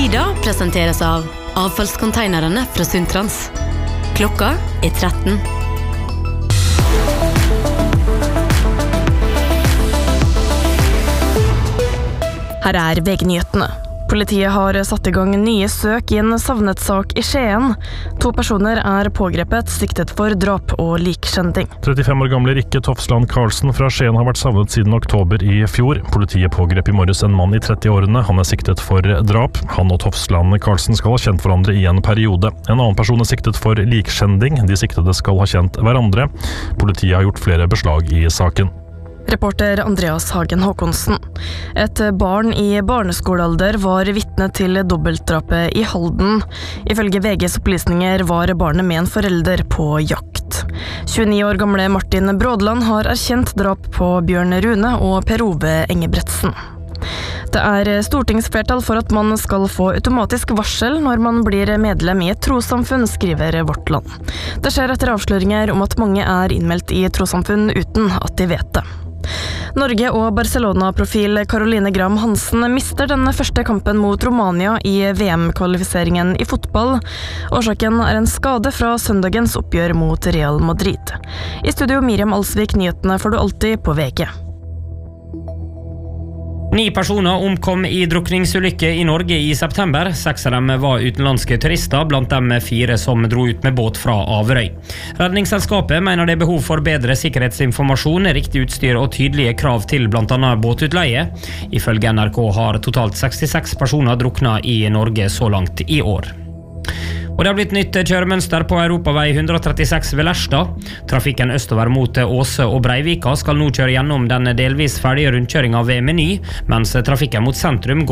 Lyda presenteres av avfallskonteinerne fra Sundtrans. Klokka 13. Her VG-nyhetene. Politiet har satt i gang nye søk i en savnet sak i Skien. 2 personer pågrepet, siktet for drap og likskjending. 35 år gamle Rikke Tofsland Karlsen fra Skien har vært savnet siden oktober i fjor. Politiet pågrep i morges en mann i 30-årene. Han siktet for drap. Han og Tofsland Karlsen skal ha kjent hverandre i en periode. En annen person siktet for likskjending. De siktede skal ha kjent hverandre. Politiet har gjort flere beslag i saken. Reporter Andreas Hagen Håkonsen. Et barn i barneskolealder var vitne til dobbeltdrapet i Halden. Ifølge VGs opplysninger var barnet med en forelder på jakt. 29 år gamle Martin Brådland har erkjent drap på Bjørn Rune og Per Ove Engebretsen. Det stortingsflertall for at man skal få automatisk varsel når man blir medlem i et trossamfunn, skriver Vårt Land. Det skjer etter avsløringer om at mange innmeldt i trossamfunn uten at de vet det. Norge og Barcelona-profil Caroline Graham Hansen mister den første kampen mot Romania i VM-kvalifiseringen i fotball. Årsaken en skade fra søndagens oppgjør mot Real Madrid. I studio Miriam Alsvik, nyhetene får du alltid på VG. 9 personer omkom i drukningsulykke i Norge i september. 6 av dem var utenlandske turister, blant dem 4 som dro ut med båt fra Averøy. Redningsselskapet mener det behov for bedre sikkerhetsinformasjon, riktig utstyr og tydelige krav til blant annet båtutleie. Ifølge NRK har totalt 66 personer druknet i Norge så langt i år. Og det har blitt nytt kjøremønster på Europavei 136 ved Lerstad. Trafikken østover mot Åse og Breivika skal nå kjøre gjennom den delvis ferdige rundkjøringen ved Meny, mens trafikken mot sentrum går